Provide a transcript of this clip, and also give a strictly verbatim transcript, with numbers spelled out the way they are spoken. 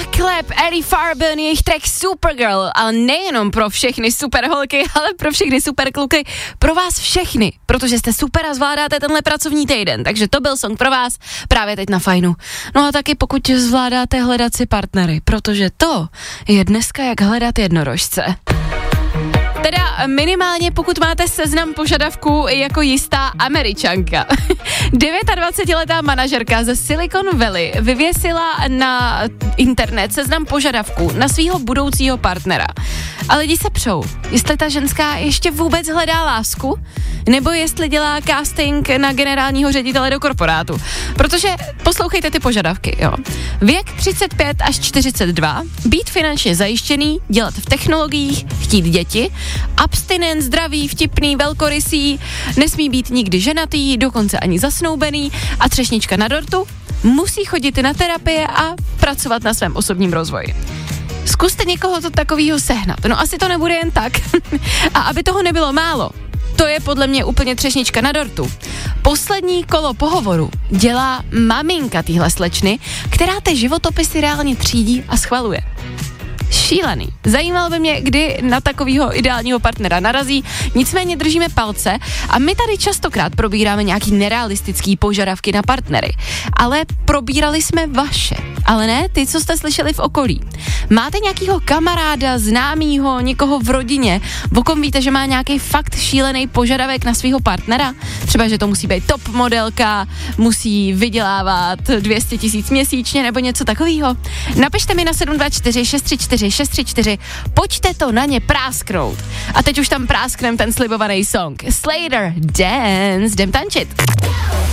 Zaklep, Ellie Farben, jejich track Supergirl, ale nejenom pro všechny super holky, ale pro všechny super kluky, pro vás všechny, protože jste super a zvládáte tenhle pracovní týden, takže to byl song pro vás právě teď na Fajnu. No a taky pokud zvládáte hledat si partnery, protože to je dneska jak hledat jednorožce. Teda minimálně pokud máte seznam požadavků jako jistá Američanka. dvacetidevětiletá manažerka ze Silicon Valley vyvěsila na internet seznam požadavků na svého budoucího partnera. A lidi se přou, jestli ta ženská ještě vůbec hledá lásku, nebo jestli dělá casting na generálního ředitele do korporátu. Protože poslouchejte ty požadavky, jo. Věk třicet pět až čtyřicet dva, být finančně zajištěný, dělat v technologiích, chtít děti, abstinent, zdravý, vtipný, velkorysý, nesmí být nikdy ženatý, dokonce ani zasnoubený a třešnička na dortu, musí chodit na terapie a pracovat na svém osobním rozvoji. Zkuste někoho to takovýho sehnat, no asi to nebude jen tak. A aby toho nebylo málo, to je podle mě úplně třešnička na dortu. Poslední kolo pohovoru dělá maminka téhle slečny, která ty životopisy reálně třídí a schvaluje. Šílený. Zajímalo by mě, kdy na takového ideálního partnera narazí, nicméně držíme palce a my tady častokrát probíráme nějaký nerealistický požadavky na partnery, ale probírali jsme vaše, ale ne ty, co jste slyšeli v okolí. Máte nějakýho kamaráda, známýho, někoho v rodině, o kom víte, že má nějaký fakt šílený požadavek na svého partnera? Třeba, že to musí být top modelka, musí vydělávat dvě stě tisíc měsíčně nebo něco takového? Napište mi na sedm dva čtyři šest tři čtyři šest tři čtyři, pojďte to na ně prásknout. A teď už tam prásknem ten slibovaný song. Slater, Dance, jdem tančit.